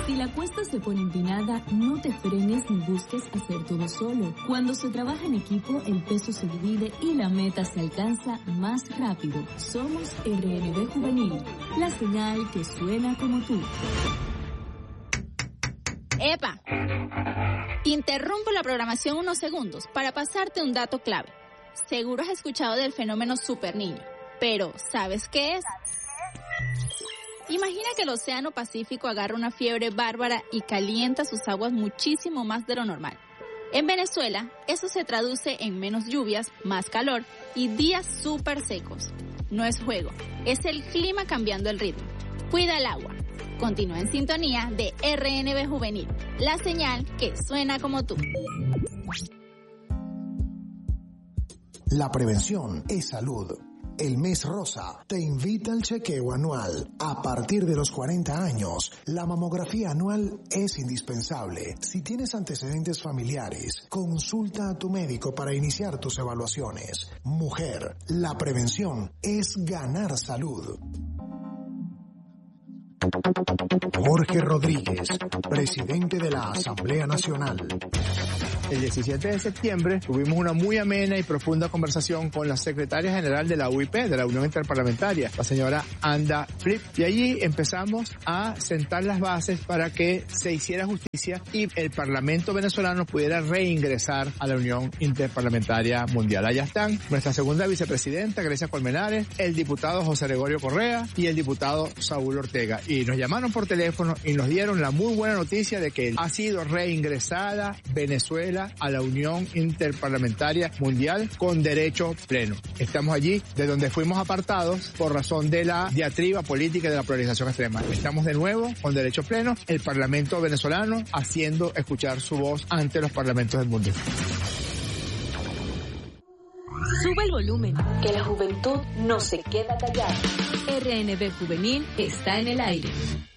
Si la cuesta se pone empinada, no te frenes ni busques hacer todo solo. Cuando se trabaja en equipo, el peso se divide y la meta se alcanza más rápido. Somos RNB Juvenil, la señal que suena como tú. ¡Epa! Interrumpo la programación unos segundos para pasarte un dato clave. Seguro has escuchado del fenómeno superniño, pero ¿sabes qué es? Imagina que el Océano Pacífico agarra una fiebre bárbara y calienta sus aguas muchísimo más de lo normal. En Venezuela, eso se traduce en menos lluvias, más calor y días súper secos. No es juego, es el clima cambiando el ritmo. Cuida el agua. Continúa en sintonía de RNB Juvenil, la señal que suena como tú. La prevención es salud. El Mes Rosa te invita al chequeo anual. A partir de los 40 años, la mamografía anual es indispensable. Si tienes antecedentes familiares, consulta a tu médico para iniciar tus evaluaciones. Mujer, la prevención es ganar salud. Jorge Rodríguez, presidente de la Asamblea Nacional. El 17 de septiembre tuvimos una muy amena y profunda conversación con la secretaria general de la UIP, de la Unión Interparlamentaria, la señora Anda Flip, y allí empezamos a sentar las bases para que se hiciera justicia y el Parlamento venezolano pudiera reingresar a la Unión Interparlamentaria Mundial. Allá están nuestra segunda vicepresidenta, Grecia Colmenares, el diputado José Gregorio Correa y el diputado Saúl Ortega. Y nos llamaron por teléfono y nos dieron la muy buena noticia de que ha sido reingresada Venezuela a la Unión Interparlamentaria Mundial con derecho pleno. Estamos allí de donde fuimos apartados por razón de la diatriba política y de la polarización extrema. Estamos de nuevo con derecho pleno, el Parlamento venezolano haciendo escuchar su voz ante los parlamentos del mundo. Sube el volumen, que la juventud no se queda callada. RNB Juvenil está en el aire.